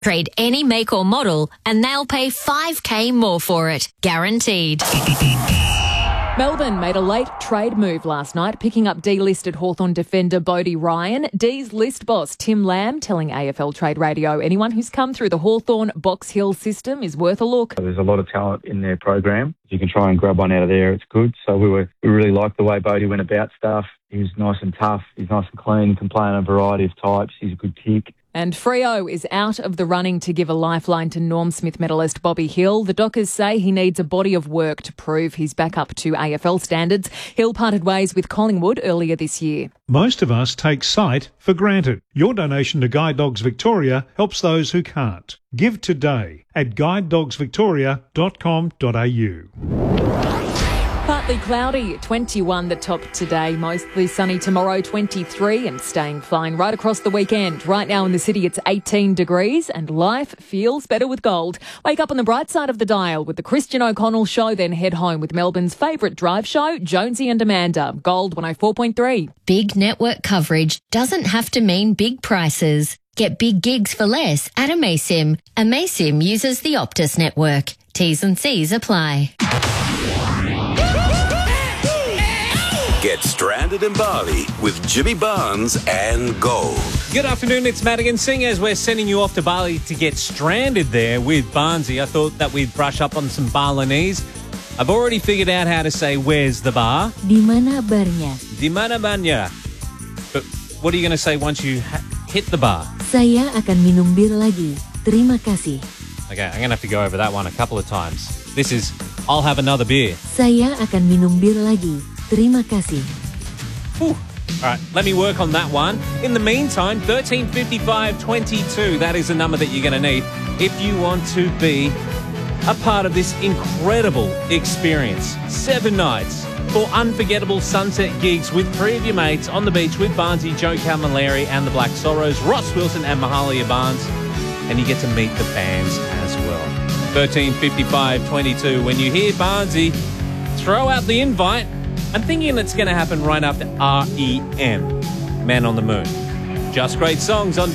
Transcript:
Trade any make or model and they'll pay $5,000 more for it. Guaranteed. Melbourne made a late trade move last night, picking up delisted Hawthorn defender Bodie Ryan. D's list boss Tim Lamb telling AFL Trade Radio anyone who's come through the Hawthorn Box Hill system is worth a look. There's a lot of talent in their program. If you can try and grab one out of there, it's good. So we really liked the way Bodie went about stuff. He was nice and tough. He's nice and clean, can play on a variety of types. He's a good kick. And Freo is out of the running to give a lifeline to Norm Smith medalist Bobby Hill. The Dockers say he needs a body of work to prove he's back up to AFL standards. Hill parted ways with Collingwood earlier this year. Most of us take sight for granted. Your donation to Guide Dogs Victoria helps those who can't. Give today at guidedogsvictoria.com.au. Partly cloudy, 21 the top today. Mostly sunny tomorrow, 23, and staying fine right across the weekend. Right now in the city, it's 18 degrees and life feels better with gold. Wake up on the bright side of the dial with the Christian O'Connell Show, then head home with Melbourne's favourite drive show, Jonesy and Amanda. Gold 104.3. Big network coverage doesn't have to mean big prices. Get big gigs for less at Amaysim. Amaysim uses the Optus network. T's and C's apply. Get stranded in Bali with Jimmy Barnes and Gold. Good afternoon, it's Madigan Singh as we're sending you off to Bali to get stranded there with Barnesy. I thought that we'd brush up on some Balinese. I've already figured out how to say where's the bar. Di mana barnya? Di mana barnya? But what are you going to say once you hit the bar? Saya akan minum bir lagi. Terima kasih. Okay, I'm going to have to go over that one a couple of times. This is, I'll have another beer. Saya akan minum bir lagi. Terima kasih. All right, let me work on that one. In the meantime, 135522, that is the number that you're going to need if you want to be a part of this incredible experience. 7 nights for unforgettable sunset gigs with 3 of your mates on the beach with Barnesy, Joe Camilleri and the Black Sorrows, Ross Wilson and Mahalia Barnes. And you get to meet the bands as well. 135522, when you hear Barnesy, throw out the invite. I'm thinking it's going to happen right after REM, Man on the Moon. Just great songs on